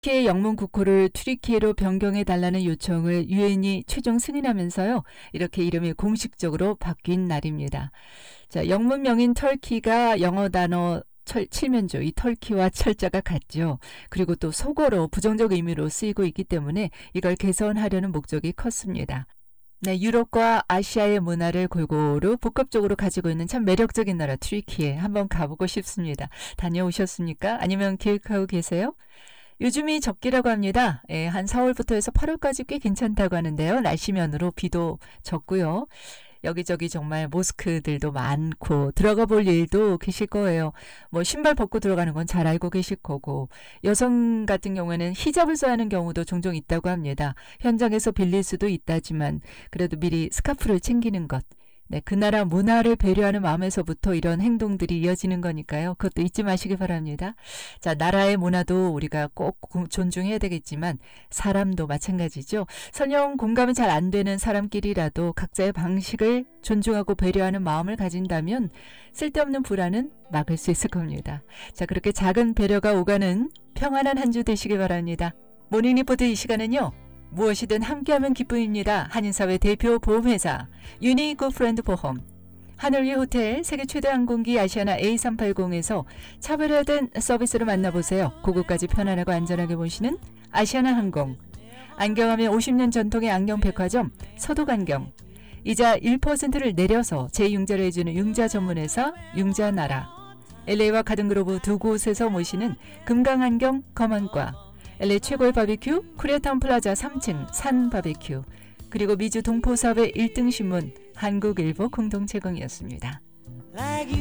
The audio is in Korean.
터키의 영문 국호를 튀르키예로 변경해달라는 요청을 유엔이 최종 승인하면서요. 이렇게 이름이 공식적으로 바뀐 날입니다. 자, 영문명인 터키가 영어 단어 칠면조, 이 털키와 철자가 같죠. 그리고 또 속어로 부정적 의미로 쓰이고 있기 때문에 이걸 개선하려는 목적이 컸습니다. 네, 유럽과 아시아의 문화를 골고루 복합적으로 가지고 있는 참 매력적인 나라 튀르키예 한번 가보고 싶습니다. 다녀오셨습니까? 아니면 계획하고 계세요? 요즘이 적기라고 합니다. 예, 한 4월부터 해서 8월까지 꽤 괜찮다고 하는데요. 날씨면으로 비도 적고요. 여기저기 정말 모스크들도 많고 들어가 볼 일도 계실 거예요. 뭐 신발 벗고 들어가는 건 잘 알고 계실 거고 여성 같은 경우에는 히잡을 써야 하는 경우도 종종 있다고 합니다. 현장에서 빌릴 수도 있다지만 그래도 미리 스카프를 챙기는 것. 네, 그 나라 문화를 배려하는 마음에서부터 이런 행동들이 이어지는 거니까요. 그것도 잊지 마시기 바랍니다. 자, 나라의 문화도 우리가 꼭 존중해야 되겠지만 사람도 마찬가지죠. 설령 공감이 잘 안 되는 사람끼리라도 각자의 방식을 존중하고 배려하는 마음을 가진다면 쓸데없는 불안은 막을 수 있을 겁니다. 자, 그렇게 작은 배려가 오가는 평안한 한 주 되시기 바랍니다. 모닝 리포트 이 시간은요. 무엇이든 함께하면 기쁨입니다. 한인사회 대표 보험회사 유니고 프렌드 보험, 하늘위 호텔, 세계 최대 항공기 아시아나 A380에서 차별화된 서비스를 만나보세요. 고급까지 편안하고 안전하게 모시는 아시아나 항공, 안경하면 50년 전통의 안경백화점 서독안경, 이자 1%를 내려서 재융자를 해주는 융자 전문회사 융자나라, LA와 가든그로브 두 곳에서 모시는 금강안경 검안과, LA 최고의 바비큐 코리아타운 플라자 3층 산 바비큐, 그리고 미주 동포사업의 1등 신문 한국일보 공동 제공이었습니다.